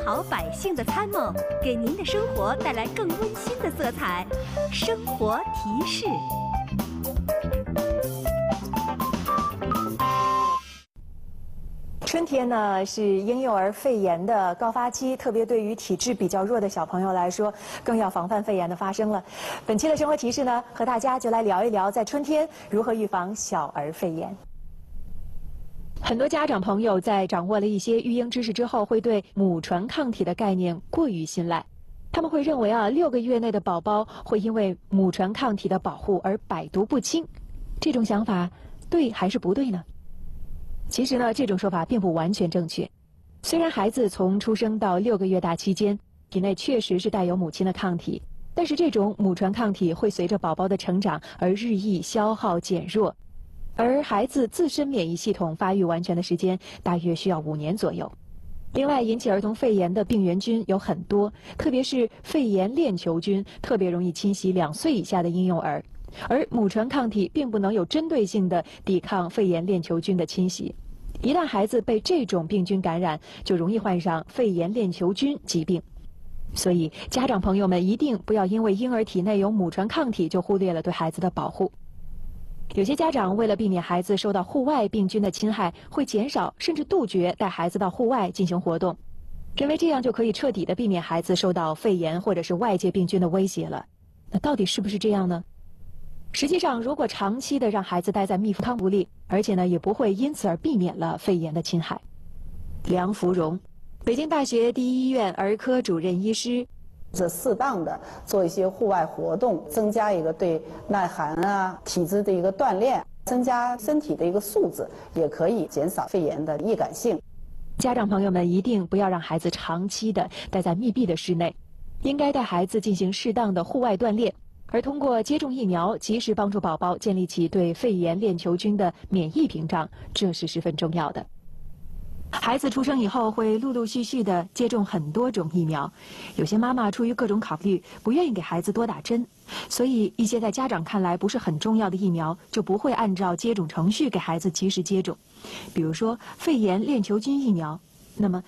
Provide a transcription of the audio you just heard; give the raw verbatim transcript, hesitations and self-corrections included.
好百姓的参谋，给您的生活带来更温馨的色彩。生活提示。 春天呢是婴幼儿肺炎的高发期，特别对于体质比较弱的小朋友来说，更要防范肺炎的发生了。本期的生活提示呢，和大家就来聊一聊在春天如何预防小儿肺炎。很多家长朋友在掌握了一些育婴知识之后，会对母传抗体的概念过于信赖。他们会认为啊，六个月内的宝宝会因为母传抗体的保护而百毒不侵。这种想法对还是不对呢？其实呢，这种说法并不完全正确。虽然孩子从出生到六个月大期间，体内确实是带有母亲的抗体，但是这种母传抗体会随着宝宝的成长而日益消耗减弱，而孩子自身免疫系统发育完全的时间大约需要五年左右。另外，引起儿童肺炎的病原菌有很多，特别是肺炎链球菌特别容易侵袭两岁以下的婴幼儿。而母传抗体并不能有针对性的抵抗肺炎链球菌的侵袭，一旦孩子被这种病菌感染，就容易患上肺炎链球菌疾病。所以，家长朋友们一定不要因为婴儿体内有母传抗体就忽略了对孩子的保护。有些家长为了避免孩子受到户外病菌的侵害，会减少甚至杜绝带孩子到户外进行活动，认为这样就可以彻底的避免孩子受到肺炎或者是外界病菌的威胁了。那到底是不是这样呢？实际上，如果长期的让孩子待在密封汤不利，而且呢也不会因此而避免了肺炎的侵害。梁福荣，北京大学第一医院儿科主任医师。 这适当的做一些户外活动，增加一个对耐寒啊、体质的一个锻炼，增加身体的一个素质，也可以减少肺炎的易感性。 家长朋友们一定不要让孩子长期的待在密闭的室内，应该带孩子进行适当的户外锻炼。而通过接种疫苗，及时帮助宝宝建立起对肺炎链球菌的免疫屏障，这是十分重要的。孩子出生以后会陆陆续续的接种很多种疫苗，有些妈妈出于各种考虑，不愿意给孩子多打针，所以一些在家长看来不是很重要的疫苗，就不会按照接种程序给孩子及时接种。比如说肺炎链球菌疫苗，那么